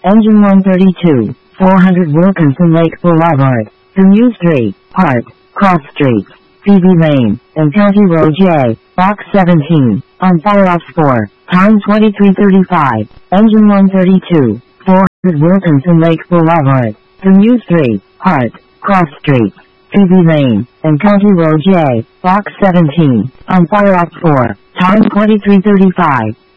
Engine 132, 400 Wilkinson Lake Boulevard, Bermuda Street, Hart, Cross Street, Phoebe Lane, and County Road J, Box 17, on fire off 4, time 23:35, Engine 132, 400 Wilkinson Lake Boulevard, Bermuda Street, Hart, Cross Street, Phoebe Lane, and County Road J, Box 17, on fire off 4, time 23:35.